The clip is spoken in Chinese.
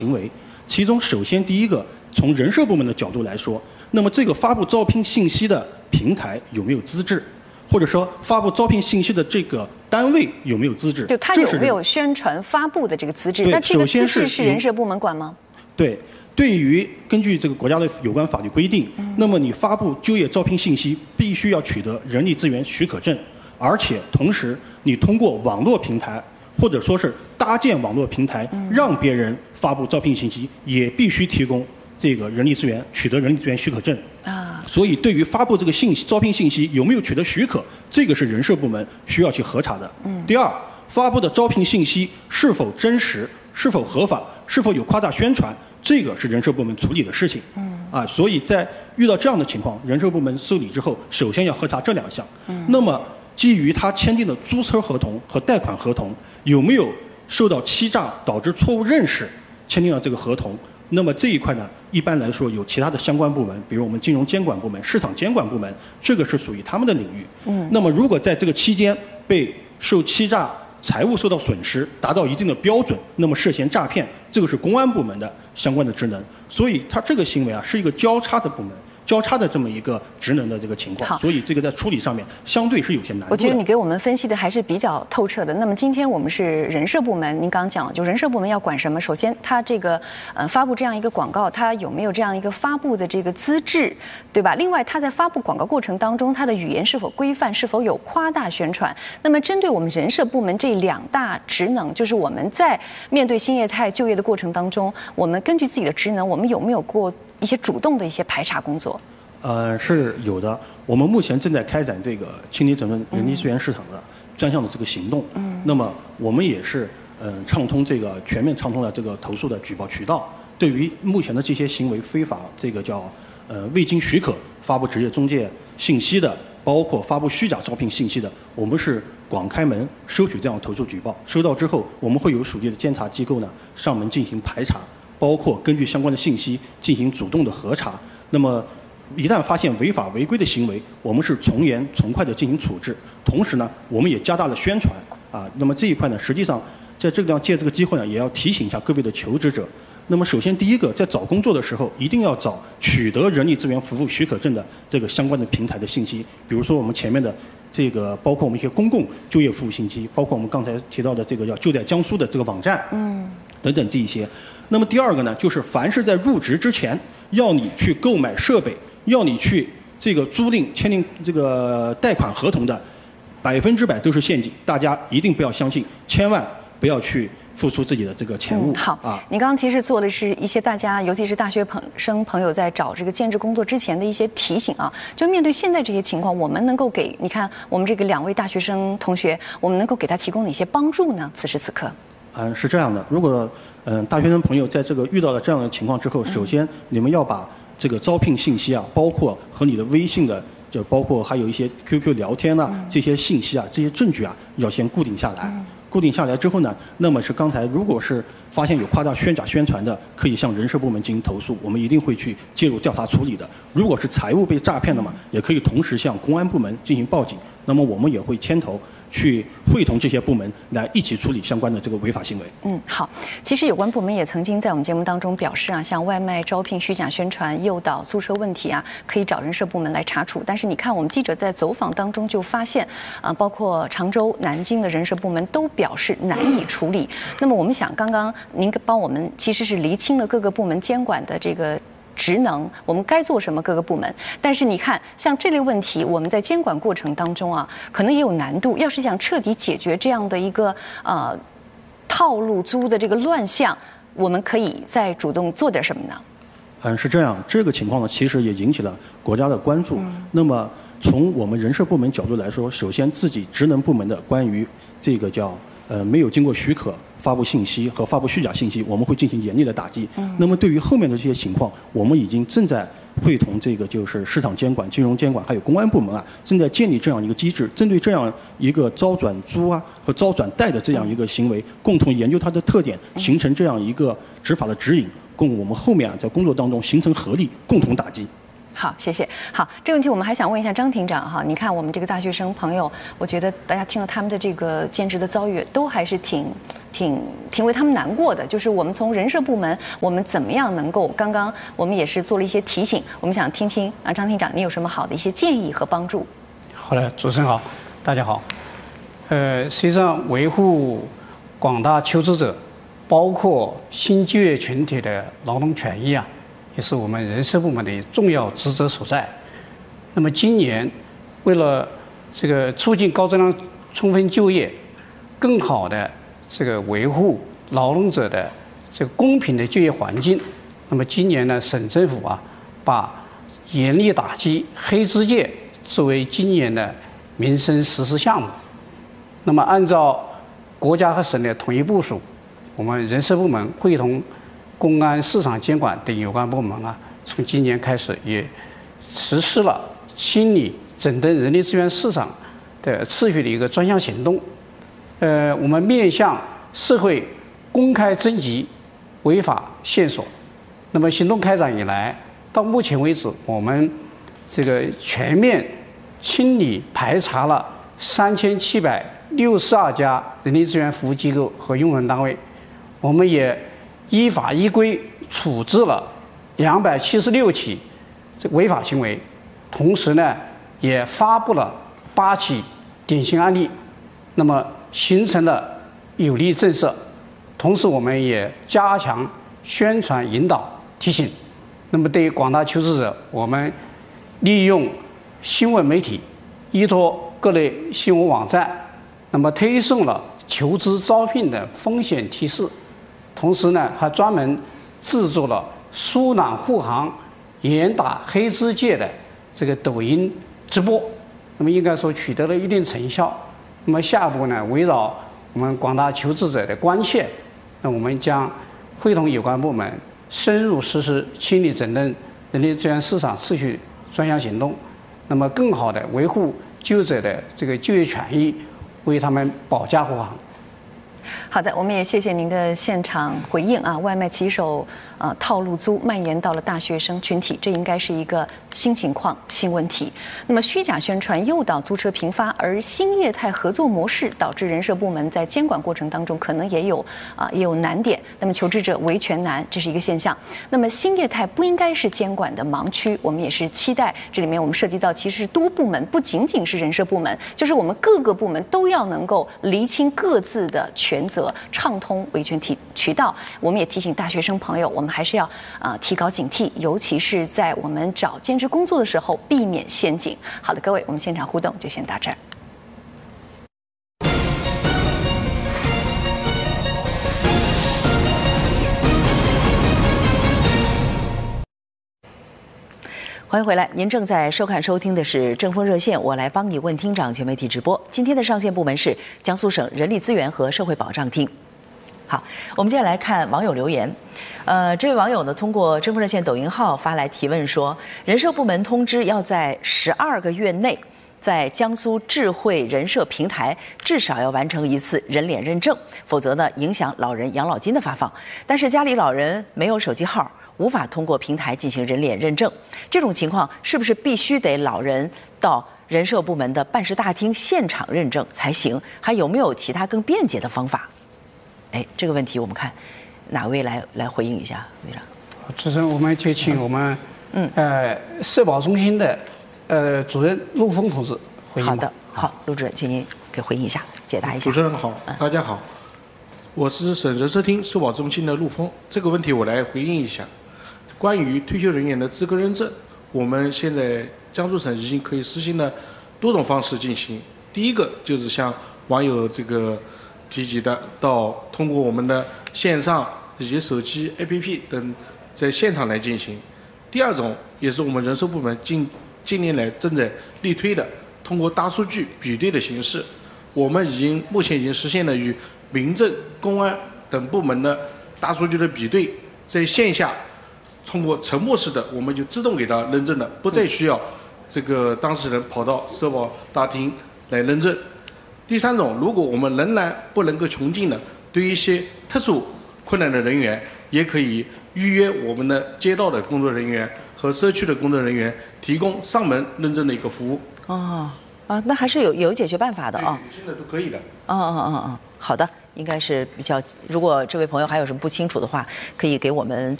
行为。其中，首先第一个，从人社部门的角度来说，那么这个发布招聘信息的平台有没有资质，或者说发布招聘信息的这个单位有没有资质？ 就他有没有宣传发布的这个资质？那这个资质是人社部门管吗？ 对。对于根据这个国家的有关法律规定，那么你发布就业招聘信息必须要取得人力资源许可证，而且同时你通过网络平台或者说是搭建网络平台，让别人发布招聘信息，也必须提供这个人力资源取得人力资源许可证。所以对于发布这个信息招聘信息有没有取得许可，这个是人社部门需要去核查的。第二，发布的招聘信息是否真实、是否合法、是否有夸大宣传，这个是人社部门处理的事情。所以在遇到这样的情况，人社部门受理之后，首先要核查这2项。那么基于他签订的租车合同和贷款合同有没有受到欺诈导致错误认识签订了这个合同，那么这一块呢，一般来说有其他的相关部门，比如我们金融监管部门、市场监管部门，这个是属于他们的领域。那么如果在这个期间被受欺诈、财务受到损失，达到一定的标准，那么涉嫌诈骗，这个是公安部门的相关的职能。所以他这个行为是一个交叉的部门。交叉的这么一个职能的这个情况，所以这个在处理上面相对是有些难度的。 我觉得你给我们分析的还是比较透彻的。那么今天我们是人社部门，您刚刚讲了，就人社部门要管什么？首先，它这个发布这样一个广告，它有没有这样一个发布的这个资质，对吧？另外，它在发布广告过程当中，它的语言是否规范，是否有夸大宣传？那么针对我们人社部门这2大职能，就是我们在面对新业态就业的过程当中，我们根据自己的职能，我们有没有过一些主动的一些排查工作？ 是有的。我们目前正在开展这个清理整顿人力资源市场的专项的这个行动。那么我们也是畅通这个全面畅通了这个投诉的举报渠道。对于目前的这些行为非法，这个叫未经许可发布职业中介信息的，包括发布虚假招聘信息的，我们是广开门收取这样投诉举报。收到之后，我们会有属地的监察机构呢上门进行排查，包括根据相关的信息进行主动的核查。那么一旦发现违法违规的行为，我们是从严从快的进行处置。同时呢，我们也加大了宣传。那么这一块呢，实际上在这个地方借这个机会呢，也要提醒一下各位的求职者。那么首先第一个，在找工作的时候，一定要找取得人力资源服务许可证的这个相关的平台的信息，比如说我们前面的这个，包括我们一些公共就业服务信息，包括我们刚才提到的这个叫就在江苏的这个网站，等等这一些。那么第二个呢，就是凡是在入职之前要你去购买设备，要你去这个租赁、签订这个贷款合同的，100%都是陷阱，大家一定不要相信，千万不要去付出自己的这个钱物。 你刚刚其实做的是一些大家，尤其是大学生朋友在找这个兼职工作之前的一些提醒啊。就面对现在这些情况，我们能够给你看我们这个2位大学生同学，我们能够给他提供哪些帮助呢？此时此刻， 是这样的，如果大学生朋友在这个遇到了这样的情况之后，首先你们要把这个招聘信息包括和你的微信的，就包括还有一些 QQ 聊天这些信息这些证据要先固定下来。固定下来之后呢，那么是刚才如果是发现有夸大虚假宣传的，可以向人社部门进行投诉，我们一定会去介入调查处理的。如果是财务被诈骗的嘛，也可以同时向公安部门进行报警，那么我们也会牵头去会同这些部门来一起处理相关的这个违法行为。 好。其实有关部门也曾经在我们节目当中表示像外卖招聘虚假宣传、诱导租车问题可以找人社部门来查处。但是你看，我们记者在走访当中就发现包括常州、南京的人社部门都表示难以处理。那么我们想，刚刚您帮我们其实是厘清了各个部门监管的这个职能，我们该做什么各个部门。但是你看，像这类问题，我们在监管过程当中可能也有难度。要是想彻底解决这样的一个套路租的这个乱象，我们可以再主动做点什么呢？ 是这样，这个情况呢，其实也引起了国家的关注。那么从我们人社部门角度来说，首先自己职能部门的关于这个叫没有经过许可发布信息和发布虚假信息，我们会进行严厉的打击。那么对于后面的这些情况，我们已经正在会同这个就是市场监管、金融监管还有公安部门正在建立这样一个机制，针对这样一个招转租和招转贷的这样一个行为，共同研究它的特点，形成这样一个执法的指引，供我们后面在工作当中形成合力，共同打击。 好，谢谢。好，这个问题我们还想问一下张庭长哈，你看我们这个大学生朋友，我觉得大家听了他们的这个兼职的遭遇，都还是挺为他们难过的。就是我们从人社部门，我们怎么样能够，刚刚我们也是做了一些提醒，我们想听听啊，张庭长你有什么好的一些建议和帮助？ 好的，主持人好，大家好。实际上维护广大求职者，包括新就业群体的劳动权益啊，也是我们人社部门的重要职责所在。那么今年，为了这个促进高质量充分就业，更好的这个维护劳动者的这个公平的就业环境，那么今年呢，省政府啊，把严厉打击黑资界作为今年的民生实施项目。那么按照国家和省的统一部署，我们人社部门会同公安、市场监管等有关部门啊，从今年开始也实施了清理整顿人力资源市场的秩序的一个专项行动。我们面向社会公开征集违法线索。那么行动开展以来，到目前为止，我们这个全面清理排查了3762家人力资源服务机构和用人单位。我们也依法依规处置了276起违法行为，同时呢，也发布了8起典型案例，那么形成了有力震慑。同时，我们也加强宣传引导提醒。那么，对于广大求职者，我们利用新闻媒体，依托各类新闻网站，那么推送了求职招聘的风险提示。同时呢，还专门制作了疏懒护航、严打黑资界的这个抖音直播，那么应该说取得了一定成效。那么下一步呢，围绕我们广大求职者的关切，那我们将会同有关部门深入实施清理整顿人力资源市场秩序专项行动，那么更好地维护就业者的这个就业权益，为他们保驾护航。 好的，我们也谢谢您的现场回应啊。外卖骑手套路租蔓延到了大学生群体，这应该是一个新情况、新问题。那么虚假宣传诱导租车频发，而新业态合作模式导致人社部门在监管过程当中可能也有难点。那么求职者维权难，这是一个现象。那么新业态不应该是监管的盲区，我们也是期待这里面我们涉及到其实是多部门，不仅仅是人社部门，就是我们各个部门都要能够厘清各自的权责，畅通维权渠道。我们也提醒大学生朋友，我们还是要提高警惕，尤其是在我们找兼职工作的时候，避免陷阱。好的，各位，我们现场互动就先到这儿。 欢迎回来，您正在收看收听的是正风热线，我来帮你问厅长全媒体直播。今天的上线部门是江苏省人力资源和社会保障厅。好，我们接下来看网友留言。这位网友呢，通过正风热线抖音号发来提问说，人社部门通知要在12个月内，在江苏智慧人社平台至少要完成一次人脸认证，否则呢影响老人养老金的发放。但是家里老人没有手机号，无法通过平台进行人脸认证，这种情况是不是必须得老人到人社部门的办事大厅现场认证才行？还有没有其他更便捷的方法？这个问题我们看哪位来回应一下，队长？ 主持人，我们就请我们社保中心的主任陆峰同志回应。 好的，好，陆主任，请您给回应一下，解答一下。 主持人好，大家好，我是省人社厅社保中心的陆峰。这个问题我来回应一下。关于退休人员的资格认证，我们现在江苏省已经可以实行了多种方式进行。第一个就是像网友这个提及的，通过我们的线上以及手机 APP 等在现场来进行。第二种也是我们人社部门近年来正在力推的，通过大数据比对的形式，我们目前已经实现了与民政、公安等部门的大数据的比对，在线下通过沉默式的，我们就自动给他认证了，不再需要这个当事人跑到社保大厅来认证。第三种，如果我们仍然不能够穷尽的，对于一些特殊困难的人员，也可以预约我们的街道的工作人员和社区的工作人员提供上门认证的一个服务。 那还是有解决办法的啊。 对，现在都可以的。 好的，应该是比较。如果这位朋友还有什么不清楚的话，可以给我们